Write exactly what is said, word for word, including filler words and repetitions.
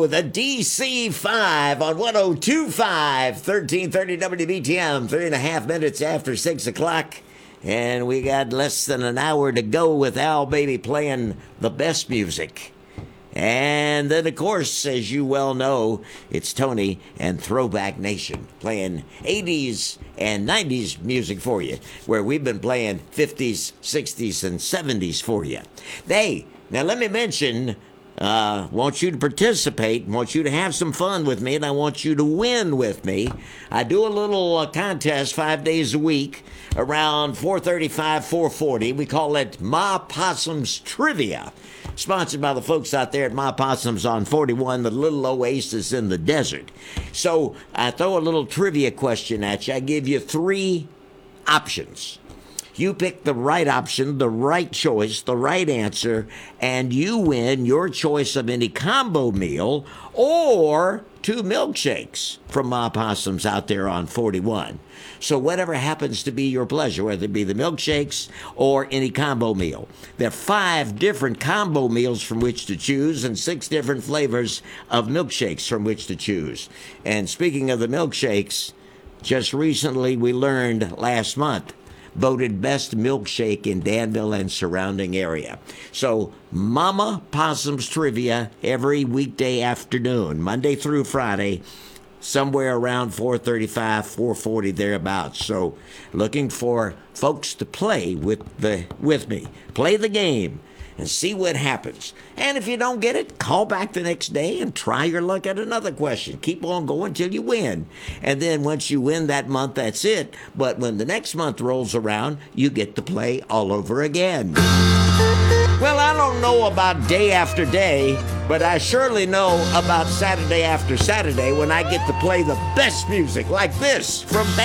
show, the D C five on one oh two point five, thirteen thirty W B T M, three and a half minutes after six o'clock. And we got less than an hour to go with Al Baby playing the best music. And then, of course, as you well know, it's Tony and Throwback Nation playing eighties and nineties music for you, where we've been playing fifties, sixties, and seventies for you. Hey, now let me mention, uh, want you to participate, want you to have some fun with me, and I want you to win with me. I do a little uh, contest five days a week around four thirty-five, four forty. We call it Ma Possum's Trivia. Sponsored by the folks out there at Ma Possum's on forty-one, the little oasis in the desert. So I throw a little trivia question at you. I give you three options. You pick the right option, the right choice, the right answer, and you win your choice of any combo meal or two milkshakes from Ma Possum's out there on forty-one. So whatever happens to be your pleasure, whether it be the milkshakes or any combo meal. There are five different combo meals from which to choose and six different flavors of milkshakes from which to choose. And speaking of the milkshakes, just recently we learned last month, voted best milkshake in Danville and surrounding area. So Mama Possum's Trivia every weekday afternoon, Monday through Friday, somewhere around four thirty-five, four forty, thereabouts. So looking for folks to play with the with me. Play the game and see what happens. And if you don't get it, call back the next day and try your luck at another question. Keep on going till you win. And then once you win that month, that's it. But when the next month rolls around, you get to play all over again. Well, I don't know about day after day, but I surely know about Saturday after Saturday when I get to play the best music like this from